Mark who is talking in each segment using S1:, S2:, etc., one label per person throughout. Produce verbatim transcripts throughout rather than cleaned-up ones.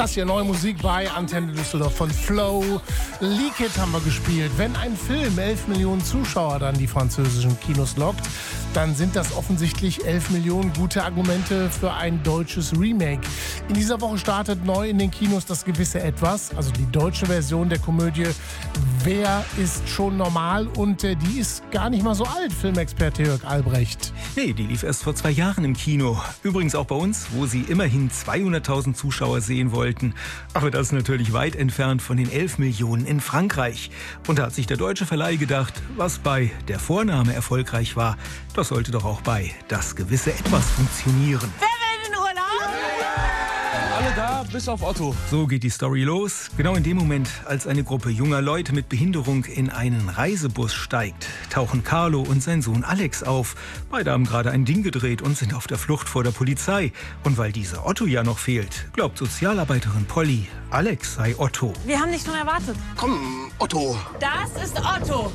S1: Das hier, neue Musik bei Antenne Düsseldorf von Flow. Leak It haben wir gespielt. Wenn ein Film elf Millionen Zuschauer dann die französischen Kinos lockt, dann sind das offensichtlich elf Millionen gute Argumente für ein deutsches Remake. In dieser Woche startet neu in den Kinos das gewisse Etwas, also die deutsche Version der Komödie Wer ist schon normal? Und äh, die ist gar nicht mal so alt, Filmexperte Jörg Albrecht.
S2: Nee, die lief erst vor zwei Jahren im Kino. Übrigens auch bei uns, wo sie immerhin zweihunderttausend Zuschauer sehen wollten. Aber das ist natürlich weit entfernt von den elf Millionen in Frankreich. Und da hat sich der deutsche Verleih gedacht, was bei Der Vorname erfolgreich war, das sollte doch auch bei Das gewisse Etwas funktionieren.
S3: Wer will in Urlaub?
S4: Alle da, bis auf Otto.
S2: So geht die Story los. Genau in dem Moment, als eine Gruppe junger Leute mit Behinderung in einen Reisebus steigt, tauchen Carlo und sein Sohn Alex auf. Beide haben gerade ein Ding gedreht und sind auf der Flucht vor der Polizei. Und weil dieser Otto ja noch fehlt, glaubt Sozialarbeiterin Polly, Alex sei Otto.
S3: Wir haben dich schon erwartet.
S4: Komm, Otto.
S3: Das ist Otto.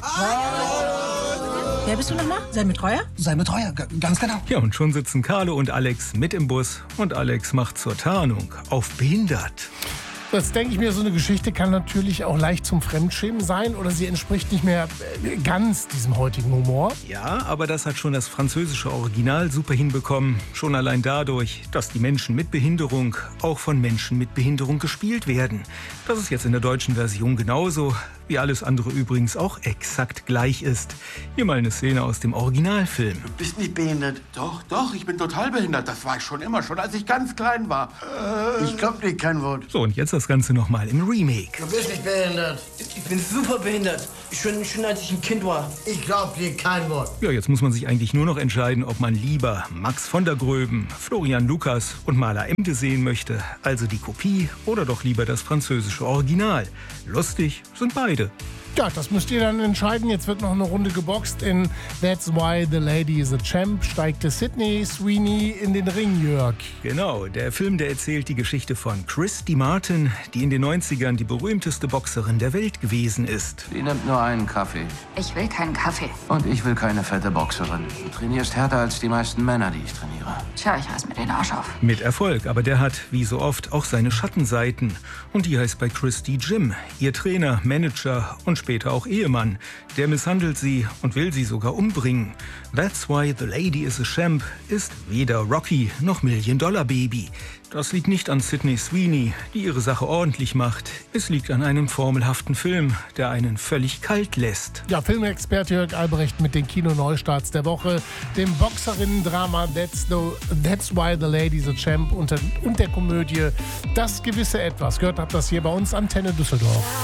S3: Wer bist du nochmal? Sein Betreuer?
S4: Sei mir treuer, g- ganz genau.
S2: Ja, und schon sitzen Carlo und Alex mit im Bus und Alex macht zur Tarnung auf behindert.
S1: Das denke ich mir, so eine Geschichte kann natürlich auch leicht zum Fremdschämen sein oder sie entspricht nicht mehr äh, ganz diesem heutigen Humor.
S2: Ja, aber das hat schon das französische Original super hinbekommen. Schon allein dadurch, dass die Menschen mit Behinderung auch von Menschen mit Behinderung gespielt werden. Das ist jetzt in der deutschen Version genauso, wie alles andere übrigens auch exakt gleich ist. Hier mal eine Szene aus dem Originalfilm.
S5: Du bist nicht behindert. Doch, doch, ich bin total behindert. Das war ich schon immer, schon als ich ganz klein war.
S6: Ich glaub dir kein Wort.
S2: So, und jetzt das Ganze nochmal im Remake.
S6: Du bist nicht behindert.
S7: Ich bin super behindert. Schon, schon als ich ein Kind war.
S6: Ich glaub dir kein Wort.
S2: Ja, jetzt muss man sich eigentlich nur noch entscheiden, ob man lieber Max von der Gröben, Florian Lukas und Maler Emde sehen möchte, also die Kopie, oder doch lieber das französische Original. Lustig sind beide.
S1: Ja, das müsst ihr dann entscheiden. Jetzt wird noch eine Runde geboxt. In That's Why the Lady is a Champ steigte Sydney Sweeney in den Ring, Jörg.
S2: Genau, der Film, der erzählt die Geschichte von Christy Martin, die in den neunzigern die berühmteste Boxerin der Welt gewesen ist.
S8: Die nimmt nur einen Kaffee.
S9: Ich will keinen Kaffee.
S8: Und ich will keine fette Boxerin. Du trainierst härter als die meisten Männer, die ich trainiere.
S9: Tja, ich reiß mir den Arsch auf.
S2: Mit Erfolg, aber der hat, wie so oft, auch seine Schattenseiten. Und die heißt bei Christy Jim. Ihr Trainer, Manager und später auch Ehemann. Der misshandelt sie und will sie sogar umbringen. That's Why the Lady is a Champ ist weder Rocky noch Million Dollar Baby. Das liegt nicht an Sydney Sweeney, die ihre Sache ordentlich macht. Es liegt an einem formelhaften Film, der einen völlig kalt lässt.
S1: Ja, Filmexperte Jörg Albrecht mit den Kino-Neustarts der Woche, dem Boxerinnen-Drama That's, the, That's Why the Lady is a Champ und, und der Komödie Das gewisse Etwas. Gehört habt das hier bei uns, Antenne Düsseldorf.